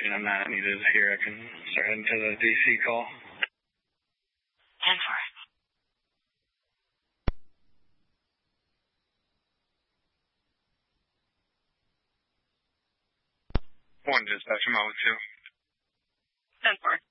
and I'm not needed here. I can start heading to the DC call. 10-4. One dispatch, I'm out with 2. 10-4.